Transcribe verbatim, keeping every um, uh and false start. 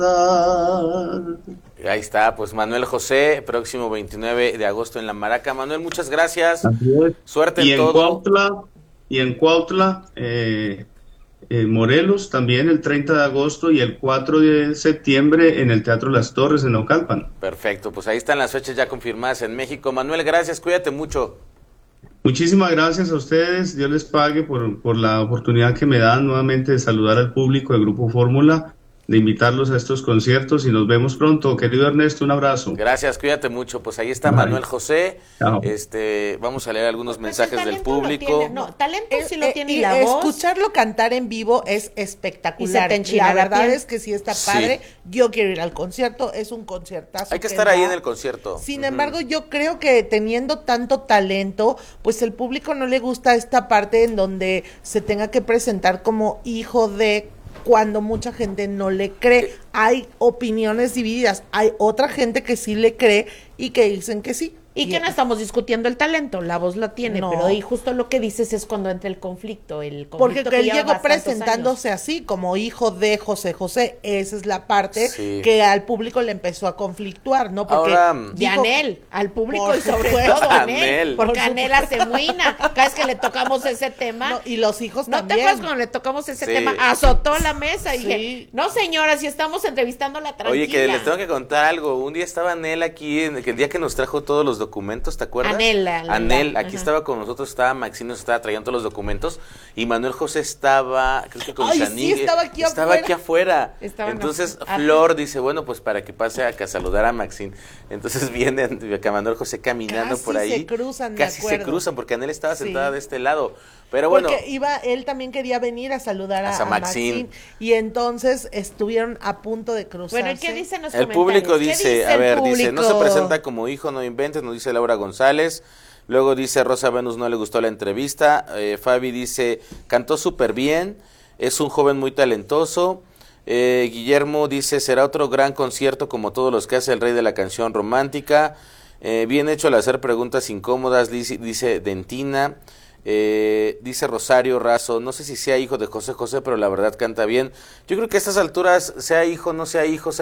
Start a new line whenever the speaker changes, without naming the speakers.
Ahí está, pues Manuel José, próximo veintinueve de agosto en La Maraca. Manuel, muchas gracias.
Así es.
Suerte
Y
en
en
todo.
Cuautla, y en Cuautla, eh, en Morelos, también el treinta de agosto y el cuatro de septiembre en el Teatro Las Torres en Naucalpan.
Perfecto, pues ahí están las fechas ya confirmadas en México. Manuel, gracias, cuídate mucho.
Muchísimas gracias a ustedes. Dios les pague por, por la oportunidad que me dan nuevamente de saludar al público del Grupo Fórmula, de invitarlos a estos conciertos y nos vemos pronto. Querido Ernesto, un abrazo.
Gracias, cuídate mucho. Pues ahí está Manuel
Bye.
José.
Chao.
Este, vamos a leer algunos
Pues el
mensajes del
talento lo
público.
tiene, no, talento
Eh,
sí lo
eh,
tiene y
y
la voz.
escucharlo cantar en vivo es
Y se
espectacular.
te enchina
La
la
verdad
piel.
es que sí está
Sí.
padre. Yo quiero ir al concierto, es un conciertazo.
Hay que estar
da.
ahí en el concierto.
Sin
Ujú.
embargo, yo creo que teniendo tanto talento, pues el público no le gusta esta parte en donde se tenga que presentar como hijo de, cuando mucha gente no le cree. Hay opiniones divididas. Hay otra gente que sí le cree y que dicen que sí.
Y que no estamos discutiendo el talento, la voz la tiene,
No.
pero y justo lo que dices es cuando entra el conflicto, el conflicto
Porque
que
él
lleva
llegó
bastantes
presentándose así, como hijo de José José. Esa es la parte
Sí.
que al público le empezó a conflictuar, ¿no? Porque
Ahora,
años. De
dijo-
Anel, al público
Por
y sobre
supuesto.
todo a Anel,
Anel.
porque
Por
Anel hace muina, cada vez que le tocamos ese tema.
No, y los hijos
¿No te
también.
acuerdas cuando le tocamos ese
Sí.
tema? Azotó la mesa y
Sí.
dije, no señora, si estamos entrevistando a la tranquila.
Oye, que les tengo que contar algo. Un día estaba Anel aquí, en el día que nos trajo todos los documentos, ¿te acuerdas?
Anel, la- la-
Anel, aquí
ajá.
estaba con nosotros, estaba Maxine, nos estaba trayendo todos los documentos, y Manuel José estaba, creo que con
Ay, sí,
Shanique,
estaba aquí
estaba
afuera.
aquí afuera.
Estaban
Entonces
afuera.
Flor dice, bueno, pues para que pase a, que a saludar a Maxine. Entonces viene a Manuel José caminando
Casi
por ahí.
se cruzan, me
Casi se
acuerdo.
cruzan, porque Anel estaba
Sí.
sentada de este lado. Pero bueno,
Porque iba, él también quería venir a saludar a,
A San
a
Maxín.
Maxín, y entonces estuvieron a punto de cruzarse.
Bueno, ¿y qué dicen los
el
comentarios?
público
¿Qué
dice, a
el
ver, dice, no se
público?
presenta como hijo, no inventes, nos dice Laura González. Luego dice Rosa Venus, no le gustó la entrevista. Eh, Fabi dice, cantó súper bien, es un joven muy talentoso. Eh, Guillermo dice, será otro gran concierto como todos los que hace el rey de la canción romántica. Eh, bien hecho al hacer preguntas incómodas, dice, dice Dentina. Eh, dice Rosario Razo, no sé si sea hijo de José José, pero la verdad canta bien. Yo creo que a estas alturas, sea hijo, no sea hijo,